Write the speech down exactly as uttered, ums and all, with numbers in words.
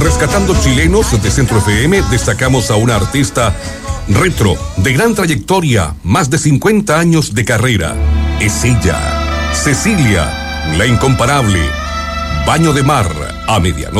Rescatando chilenos de Centro F M, destacamos a una artista retro, de gran trayectoria, más de cincuenta años de carrera. Es ella, Cecilia, la incomparable. Baño de mar, a medianoche.